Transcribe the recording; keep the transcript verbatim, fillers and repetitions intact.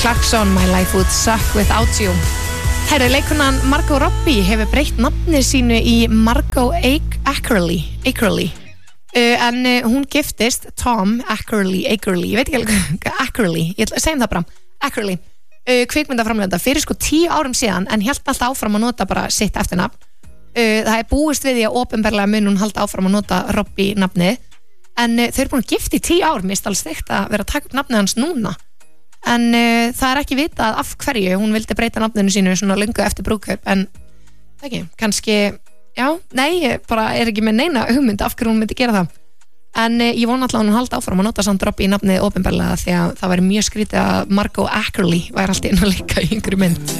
Clarkson, My Life Would Suck Without You. Herru, leikunan Margot Robbie hefur breytt nafni sínu í Margot Ackerley, Ackerley. Uh, en uh, hún giftist Tom Ackerley, Ackerley, ég veit ekki alveg, Ackerley, ég ætla að segja það bara, Ackerley, uh, kvikmyndaframleiðanda fyrir sko tíu árum síðan, en hélt alltaf áfram að nota bara sitt eftirnafn. Uh, það er búist við því að opinberlega mun hún halda áfram að nota Robbie nafnið, en uh, þau eru búin að gifta í tíu ár, mér finnst alveg steikt að vera að taka upp nafnið hans núna. En uh, það er ekki vitað af hverju hún vildi breyta nafninu sínu svona löngu eftir brúðkaup, en það ekki, kannski, já, nei, ég bara er ekki með neina hugmynd af hverju hún myndi gera það. En uh, ég vona alltaf að hún halda áfram að nota samt Robbie í nafnið opinberlega, því að það væri mjög skrítið að Margot Ackerley væri alltaf inn að leika í einhverju mynd.